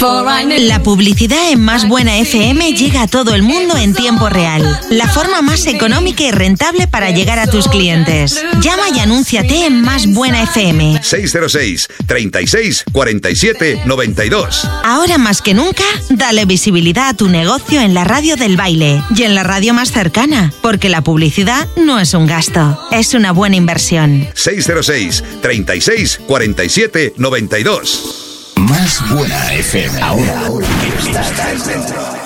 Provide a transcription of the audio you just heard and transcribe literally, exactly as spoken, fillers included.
La publicidad en Más Buena F M llega a todo el mundo en tiempo real. La forma más económica y rentable para llegar a tus clientes. Llama y anúnciate en Más Buena F M. seis cero seis, treinta y seis, cuarenta y siete, noventa y dos. Ahora más que nunca, dale visibilidad a tu negocio en la radio del baile y en la radio más cercana, porque la publicidad no es un gasto, es una buena inversión. seis cero seis, treinta y seis, cuarenta y siete, noventa y dos. Más Buena F M. Ahora, ahora estás dentro.